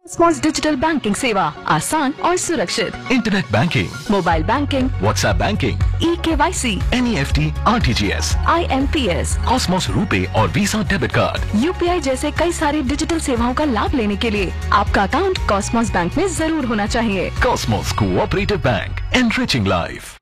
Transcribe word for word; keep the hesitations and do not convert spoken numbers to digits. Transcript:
Cosmos digital banking सेवा आसान और सुरक्षित। Internet banking, mobile banking, WhatsApp banking, ई के Y C, N E F T, R T G S, I am P S, Cosmos RuPay और visa debit card, U P I जैसे कई सारी digital सेवाओं का लाभ लेने के लिए आपका अकाउंट कॉस्मॉस बैंक में जरूर होना चाहिए। Cosmos cooperative bank, enriching life.